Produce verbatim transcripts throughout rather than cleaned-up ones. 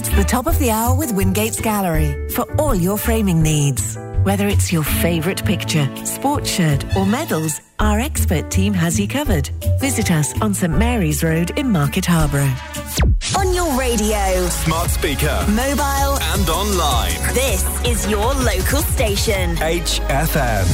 It's the top of the hour with Wingate's Gallery for all your framing needs. Whether it's your favourite picture, sports shirt or medals, our expert team has you covered. Visit us on St Mary's Road in Market Harborough. On your radio, smart speaker, mobile and online. This is your local station. H F M.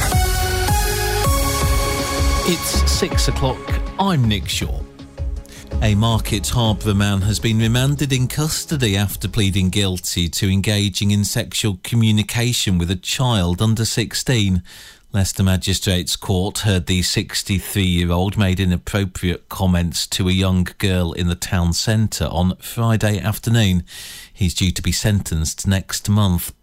It's six o'clock. I'm Nick Shaw. A Market Harborough man has been remanded in custody after pleading guilty to engaging in sexual communication with a child under sixteen. Leicester Magistrates Court heard the sixty-three-year-old made inappropriate comments to a young girl in the town centre on Friday afternoon. He's due to be sentenced next month.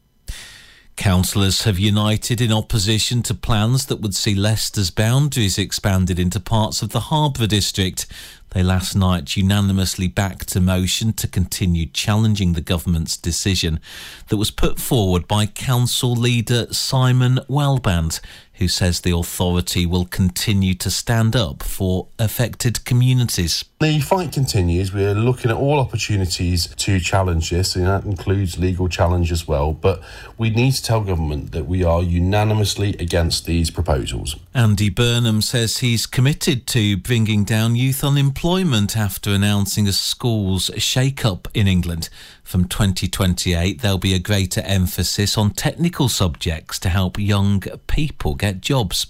Councillors have united in opposition to plans that would see Leicester's boundaries expanded into parts of the Harborough district. They last night unanimously backed a motion to continue challenging the government's decision that was put forward by council leader Simon Wellband, who says the authority will continue to stand up for affected communities. The fight continues. We're looking at all opportunities to challenge this, and that includes legal challenge as well. But we need to tell government that we are unanimously against these proposals. Andy Burnham says he's committed to bringing down youth unemployment after announcing a schools shake-up in England. From twenty twenty-eight, there'll be a greater emphasis on technical subjects to help young people get jobs.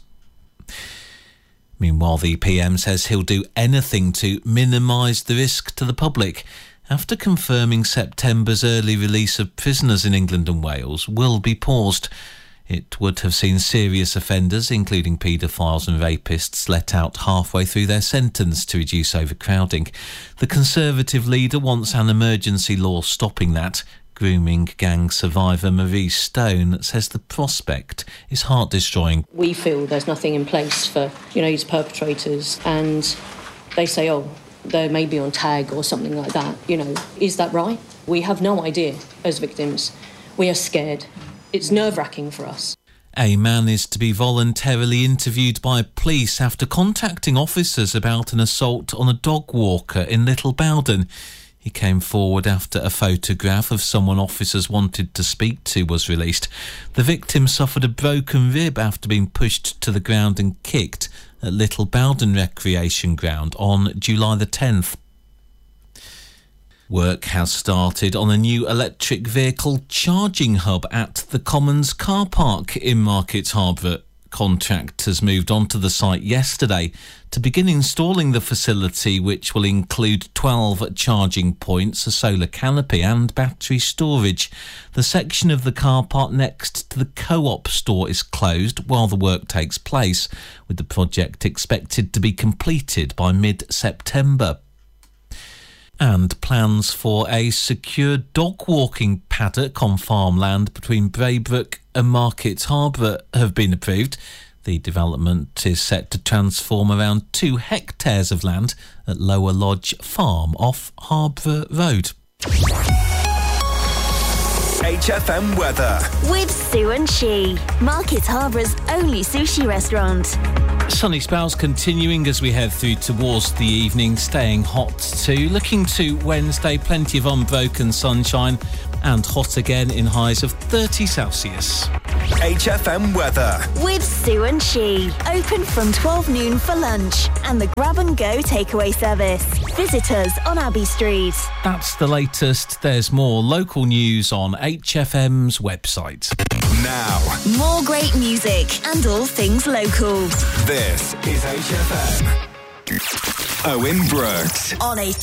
Meanwhile, the P M says he'll do anything to minimise the risk to the public after confirming September's early release of prisoners in England and Wales will be paused. It would have seen serious offenders, including paedophiles and rapists, let out halfway through their sentence to reduce overcrowding. The Conservative leader wants an emergency law stopping that. Grooming gang survivor Marie Stone says the prospect is heart-destroying. We feel there's nothing in place for, you know, these perpetrators, and they say, oh, they may be on tag or something like that. You know, is that right? We have no idea as victims. We are scared. It's nerve-wracking for us. A man is to be voluntarily interviewed by police after contacting officers about an assault on a dog walker in Little Bowden. He came forward after a photograph of someone officers wanted to speak to was released. The victim suffered a broken rib after being pushed to the ground and kicked at Little Bowden Recreation Ground on July the tenth. Work has started on a new electric vehicle charging hub at the Commons car park in Market Harborough. Contractors moved onto the site yesterday to begin installing the facility, which will include twelve charging points, a solar canopy and battery storage. The section of the car park next to the Co-op store is closed while the work takes place, with the project expected to be completed by mid-September. And plans for a secure dog-walking paddock on farmland between Braybrook and Market Harborough have been approved. The development is set to transform around two hectares of land at Lower Lodge Farm off Harborough Road. H F M weather with Sue and She, Market Harbour's only sushi restaurant. Sunny spells continuing as we head through towards the evening, staying hot too. Looking to Wednesday, plenty of unbroken sunshine and hot again in highs of thirty Celsius. H F M weather with Sue and She, open from twelve noon for lunch and the grab and go takeaway service. Visit us on Abbey Street. That's the latest. There's more local news on H F M's website. Now, more great music and all things local. This is H F M. Owen Brooks on H